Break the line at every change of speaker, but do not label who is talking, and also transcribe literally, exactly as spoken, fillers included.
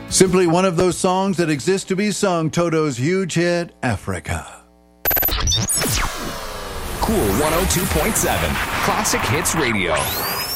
Simply one of those songs that exist to be sung, Toto's huge hit, Africa.
Cool one oh two point seven, Classic Hits Radio.